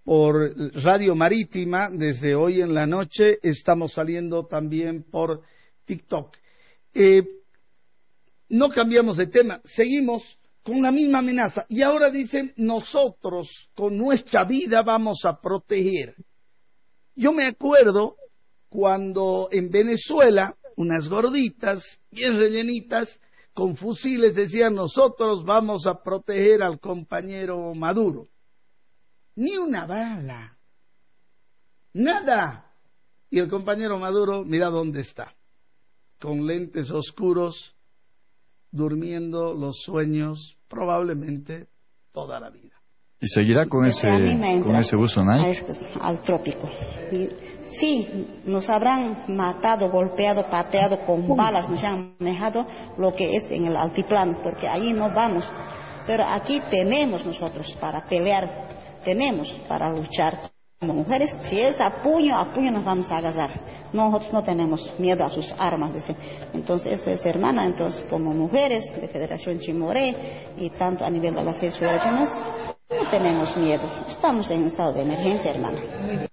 por Radio Marítima desde hoy en la noche. Estamos saliendo también por TikTok. No cambiamos de tema, seguimos con la misma amenaza. Y ahora dicen, nosotros con nuestra vida vamos a proteger. Yo me acuerdo cuando en Venezuela, unas gorditas, bien rellenitas, con fusiles decían, nosotros vamos a proteger al compañero Maduro. Ni una bala, nada. Y el compañero Maduro, mira dónde está, con lentes oscuros, durmiendo los sueños probablemente toda la vida. ¿Y seguirá con ese uso Nike? Al trópico. Sí, nos habrán matado, golpeado, pateado con balas, nos han manejado lo que es en el altiplano, porque allí no vamos. Pero aquí tenemos nosotros para pelear, tenemos para luchar. Como mujeres, si es a puño nos vamos a agarrar. Nosotros no tenemos miedo a sus armas, dice. Entonces, eso es, hermana. Entonces, como mujeres de Federación Chimoré y tanto a nivel de las 6 federaciones, no tenemos miedo. Estamos en estado de emergencia, hermana.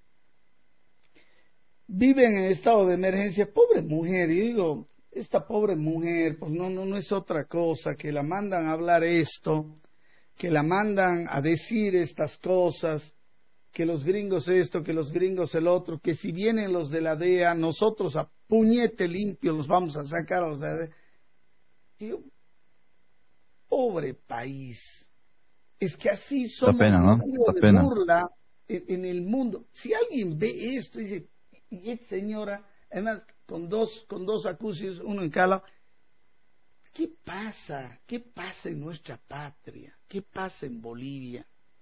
Viven en estado de emergencia. Pobre mujer, y digo, esta pobre mujer, pues no es otra cosa, que la mandan a hablar esto, que la mandan a decir estas cosas, que los gringos esto, que los gringos el otro, que si vienen los de la DEA, nosotros a puñete limpio los vamos a sacar a los de la DEA. Y yo, pobre país. Es que así somos, pena, ¿no? de burla en el mundo. Si alguien ve esto y dice, y esta señora, además con dos acucios, uno en cada lado, ¿qué pasa? ¿Qué pasa en nuestra patria? ¿Qué pasa en Bolivia?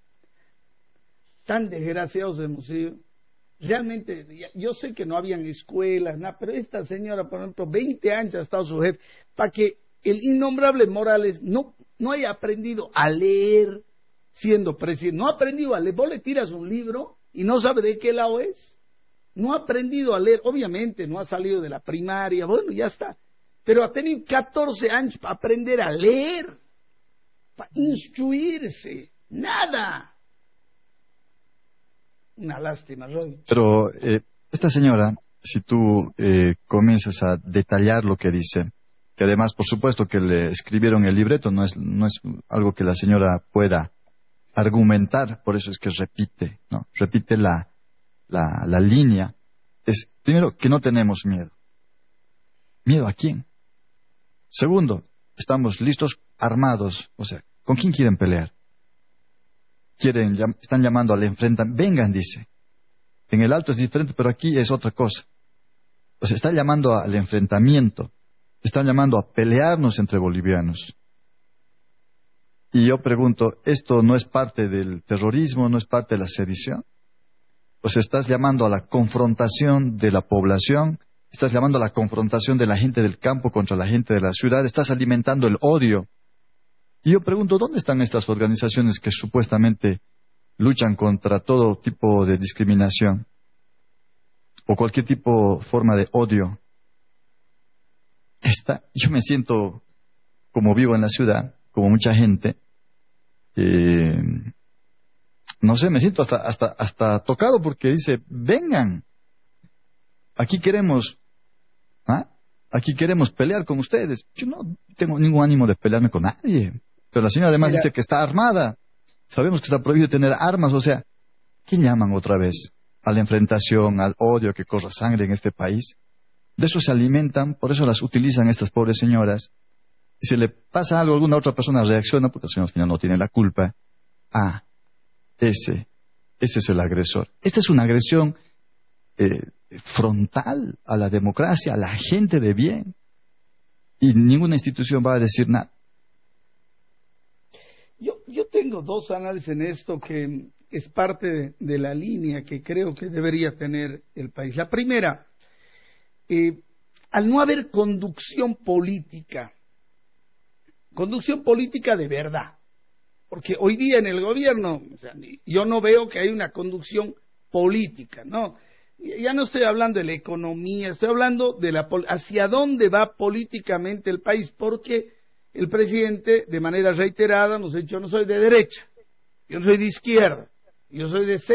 Tan desgraciados hemos sido. Realmente, yo sé que no habían escuelas, nada, pero esta señora, por ejemplo, 20 años ha estado su jefe, para que el innombrable Morales no haya aprendido a leer siendo presidente. No ha aprendido a leer. Vos le tiras un libro y no sabe de qué lado es. No ha aprendido a leer. Obviamente no ha salido de la primaria. Bueno, ya está. Pero ha tenido 14 años para aprender a leer, para instruirse. Nada. Una lástima, Roy. Pero esta señora, si tú comienzas a detallar lo que dice, que además, por supuesto, que le escribieron el libreto, no es algo que la señora pueda argumentar, por eso es que repite, ¿no? Repite la línea. Es, primero, que no tenemos miedo. ¿Miedo a quién? Segundo, estamos listos, armados. O sea, ¿con quién quieren pelear? Están llamando al enfrentamiento. Vengan, dice. En el alto es diferente, pero aquí es otra cosa. O sea, está llamando al enfrentamiento. Están llamando a pelearnos entre bolivianos. Y yo pregunto, ¿esto no es parte del terrorismo, no es parte de la sedición? O sea, estás llamando a la confrontación de la población, estás llamando a la confrontación de la gente del campo contra la gente de la ciudad, estás alimentando el odio. Y yo pregunto, ¿dónde están estas organizaciones que supuestamente luchan contra todo tipo de discriminación o cualquier forma de odio? Yo me siento, como vivo en la ciudad, como mucha gente, no sé, me siento hasta tocado porque dice, vengan, aquí queremos pelear con ustedes. Yo no tengo ningún ánimo de pelearme con nadie. Pero la señora además dice que está armada. Sabemos que está prohibido tener armas. O sea, ¿quién llaman otra vez? A la enfrentación, al odio, que corra sangre en este país. De eso se alimentan, por eso las utilizan estas pobres señoras. Y si le pasa algo, alguna otra persona reacciona, porque la señora al final no tiene la culpa. Ese es el agresor. Esta es una agresión frontal a la democracia, a la gente de bien. Y ninguna institución va a decir nada. Yo tengo dos análisis en esto que es parte de la línea que creo que debería tener el país. La primera, al no haber conducción política de verdad, porque hoy día en el gobierno, o sea, yo no veo que hay una conducción política, ¿no? Ya no estoy hablando de la economía, estoy hablando de hacia dónde va políticamente el país, porque el presidente, de manera reiterada, nos ha dicho, yo no soy de derecha, yo no soy de izquierda, yo soy de